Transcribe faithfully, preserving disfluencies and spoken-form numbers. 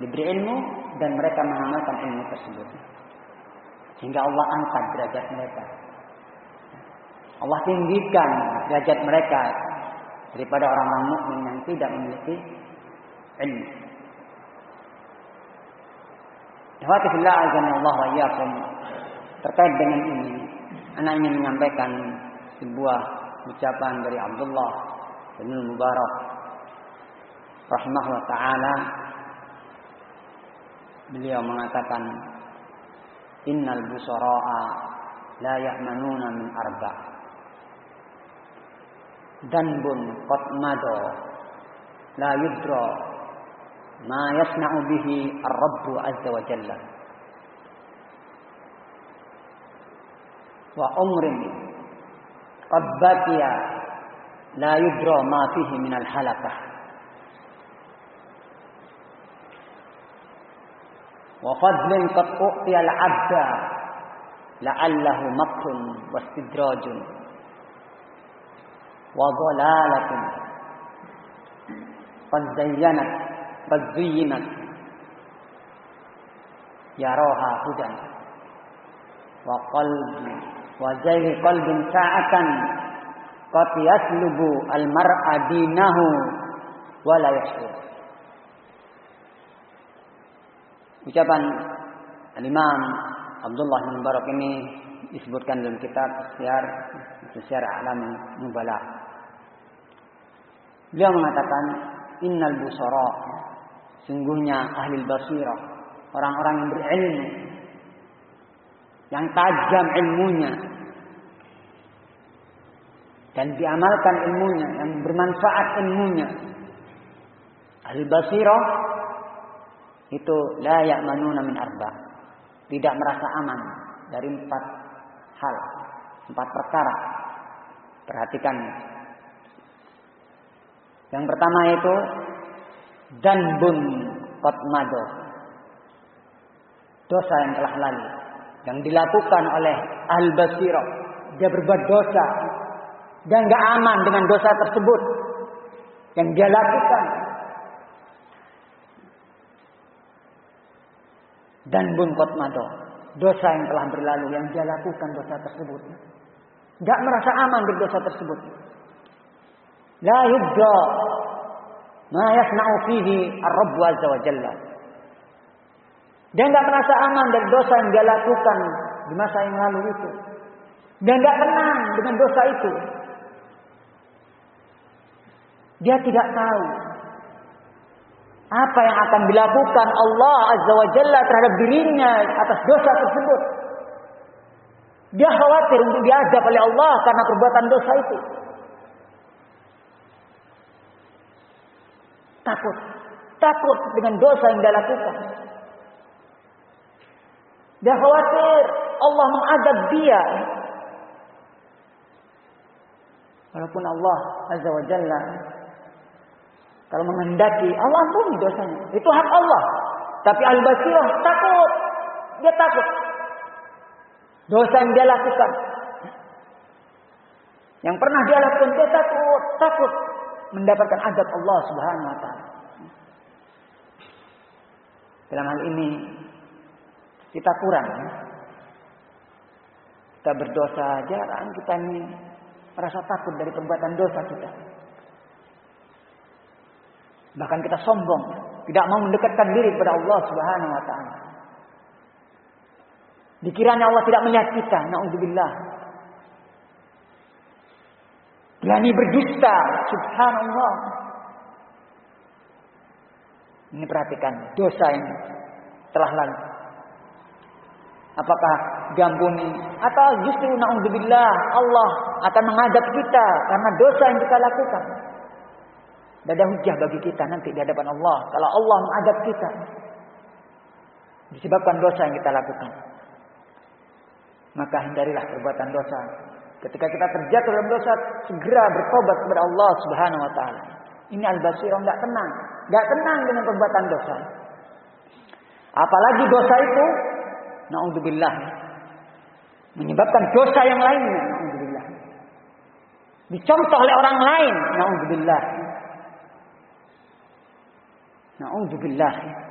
diberi ilmu dan mereka mengamalkan ilmu tersebut. Sehingga Allah angkat derajat mereka. Allah tinggikan derajat mereka daripada orang-orang mukmin yang tidak memiliki ilmu. Ikhwati fillah azanallahu wa iyyakum. Terkait dengan ini, ana ingin menyampaikan sebuah ucapan dari Abdullah bin Mubarak rahimahullah taala. Beliau mengatakan, innal busara'a la ya'manuna min arba' danbun qad mado la yudra ma yasna'u bihi ar-rabb azza wa jalla wa umrin qad baqiya la yudra ma fihi min al-halakah wa fadlin qad u'tiya al-'abda la'allahu makrun wastidrajun wa dhalalatun qad zayyanat qad zuyyinat yaraha hudan wa qalbi wa zayhi qalbin sa'atan qad yaslubu al-mar'a dinahu wa la yashkur. Ucapan Al-Imam Abdullah bin Mubarak ini disebutkan dalam kitab Syiar Syiar A'lam Nubala. Beliau mengatakan, innal busara, sungguhnya ahli basirah, orang-orang yang berilmu, yang tajam ilmunya dan diamalkan ilmunya, yang bermanfaat ilmunya. Ahli basirah itu la ya'manuna min arba, tidak merasa aman dari empat hal, empat perkara. Perhatikan. Yang pertama itu danbun qad mado, dosa yang telah lalu, yang dilakukan oleh ahli basirah. Dia berbuat dosa dan enggak aman dengan dosa tersebut yang dia lakukan. Dan bun qad mado, dosa yang telah berlalu yang dia lakukan dosa tersebut, enggak merasa aman dari dosa tersebut. La yudra ma yasna'u fihi ar-rabb azza wa jalla. Dia enggak merasa aman dari dosa yang dia lakukan di masa yang lalu itu. Dia enggak tenang dengan dosa itu. Dia tidak tahu apa yang akan dilakukan Allah azza wa jalla terhadap dirinya atas dosa tersebut. Dia khawatir untuk diadab oleh Allah karena perbuatan dosa itu. Takut. Takut dengan dosa yang dia lakukan. Dia khawatir Allah mengadab dia. Walaupun Allah azza wa jalla kalau menghendaki Allah ampuni dosanya, itu hak Allah. Tapi al-basirah takut. Dia takut. Dosa yang dia lakukan, yang pernah dia lakukan, dia takut. Takut mendapatkan azab Allah subhanahu wa ta'ala. Dalam hal ini kita kurang. Kita berdosa, jarang kita ini merasa takut dari perbuatan dosa kita. Bahkan kita sombong, tidak mau mendekatkan diri kepada Allah subhanahu wa ta'ala. Dikiranya Allah tidak melihat kita, na'udzubillah. Berani berdusta, subhanallah. Ini perhatikan dosa yang telah lalu. Apakah diampuni atau justru na'udzubillah Allah akan mengadab kita karena dosa yang kita lakukan? Tidak ada hujah bagi kita nanti di hadapan Allah kalau Allah mengadab kita disebabkan dosa yang kita lakukan. Maka hindarilah perbuatan dosa. Ketika kita terjatuh dalam dosa, segera bertobat kepada Allah subhanahu wa ta'ala. Ini al-basirah, tidak tenang. Tidak tenang dengan perbuatan dosa. Apalagi dosa itu, na'udzubillah, menyebabkan dosa yang lainnya, na'udzubillah. Dicontoh oleh orang lain, na'udzubillah. Na'udzubillah.